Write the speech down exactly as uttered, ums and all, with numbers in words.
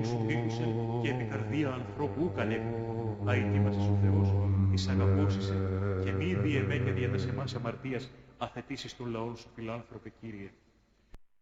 που σου δίδουσε και επί καρδία ανθρώπου ου καλέκου. Αητήμασες ο Θεός, εις αγαπώσισε, και μη δι' εμέ και δια τας εμάς αμαρτίας αθετήσεις των λαών σου, φιλάνθρωπε Κύριε.